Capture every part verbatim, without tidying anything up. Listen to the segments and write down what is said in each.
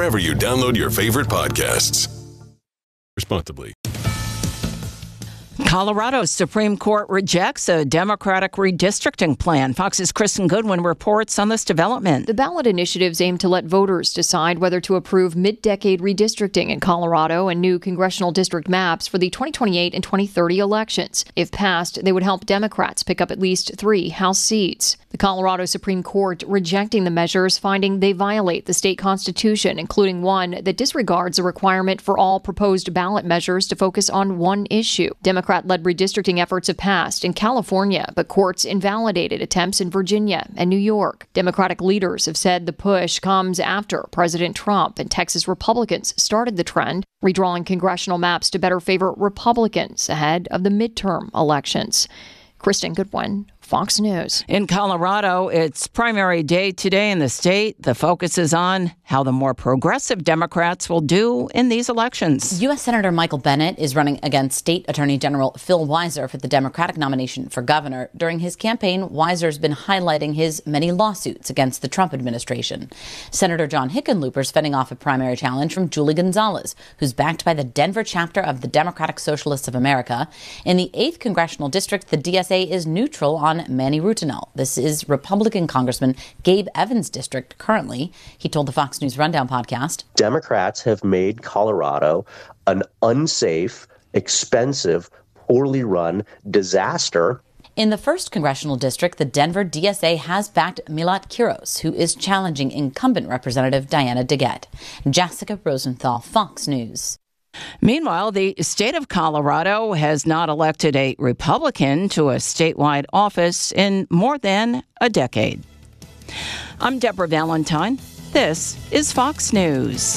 wherever you download your favorite podcasts. Responsibly. Colorado's Supreme Court rejects a Democratic redistricting plan. Fox's Kristen Goodwin reports on this development. The ballot initiatives aim to let voters decide whether to approve mid-decade redistricting in Colorado and new congressional district maps for the twenty twenty-eight and twenty thirty elections. If passed, they would help Democrats pick up at least three House seats. The Colorado Supreme Court rejecting the measures, finding they violate the state constitution, including one that disregards a requirement for all proposed ballot measures to focus on one issue. Democrat-led redistricting efforts have passed in California, but courts invalidated attempts in Virginia and New York. Democratic leaders have said the push comes after President Trump and Texas Republicans started the trend, redrawing congressional maps to better favor Republicans ahead of the midterm elections. Kristen Goodwin, Fox News. In Colorado, it's primary day today in the state. The focus is on how the more progressive Democrats will do in these elections. U S Senator Michael Bennet is running against State Attorney General Phil Weiser for the Democratic nomination for governor. During his campaign, Weiser's been highlighting his many lawsuits against the Trump administration. Senator John Hickenlooper's fending off a primary challenge from Julie Gonzalez, who's backed by the Denver chapter of the Democratic Socialists of America. In the eighth Congressional District, the D S A is neutral on Manny Rutinel. This is Republican Congressman Gabe Evans' district currently. He told the Fox News Rundown podcast, Democrats have made Colorado an unsafe, expensive, poorly run disaster. In the first congressional district, the Denver D S A has backed Milat Quiros, who is challenging incumbent Representative Diana DeGette. Jessica Rosenthal, Fox News. Meanwhile, the state of Colorado has not elected a Republican to a statewide office in more than a decade. I'm Deborah Valentine. This is Fox News.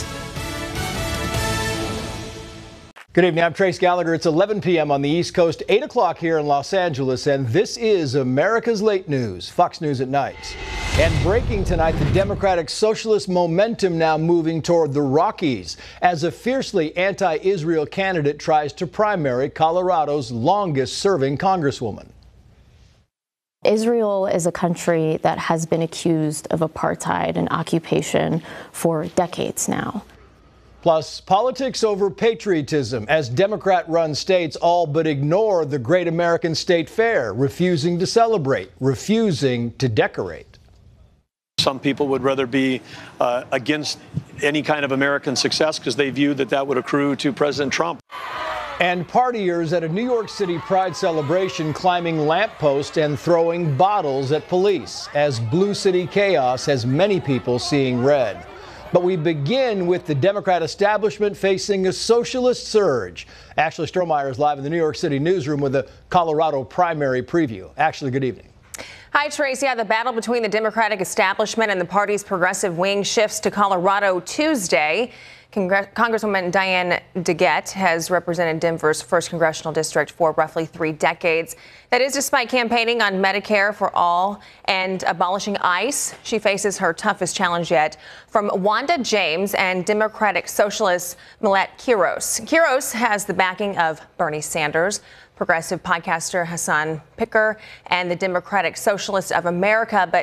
Good evening. I'm Trace Gallagher. It's eleven p.m. on the East Coast, eight o'clock here in Los Angeles, and this is America's Late News, Fox News at Night. And breaking tonight, the Democratic Socialist momentum now moving toward the Rockies as a fiercely anti-Israel candidate tries to primary Colorado's longest-serving congresswoman. Israel is a country that has been accused of apartheid and occupation for decades now. Plus, politics over patriotism as Democrat-run states all but ignore the Great American State Fair, refusing to celebrate, refusing to decorate. Some people would rather be uh, against any kind of American success because they view that that would accrue to President Trump. And partiers at a New York City Pride celebration climbing lampposts and throwing bottles at police as Blue City chaos has many people seeing red. But we begin with the Democrat establishment facing a socialist surge. Ashley Strohmeyer is live in the New York City newsroom with a Colorado primary preview. Ashley, good evening. Hi, Trace. Yeah, the battle between the Democratic establishment and the party's progressive wing shifts to Colorado Tuesday. Congre- Congresswoman Diana DeGette has represented Denver's first congressional district for roughly three decades. That is despite campaigning on Medicare for all and abolishing ICE. She faces her toughest challenge yet from Wanda James and Democratic Socialist Milat Quiros. Quiros has the backing of Bernie Sanders, progressive podcaster Hassan Picker, and the Democratic Socialists of America. But